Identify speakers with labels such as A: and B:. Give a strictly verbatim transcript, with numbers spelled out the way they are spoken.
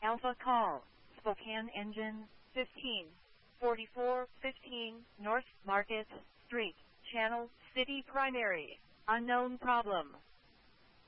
A: Alpha call, Spokane engine, fifteen forty-four fifteen North Market Street, Channel City Primary, unknown problem.